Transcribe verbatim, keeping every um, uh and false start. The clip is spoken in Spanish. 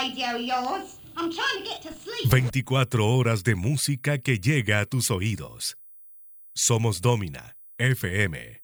radio of yours. I'm trying to get to sleep. veinticuatro horas de música que llega a tus oídos. Somos Domina, F M.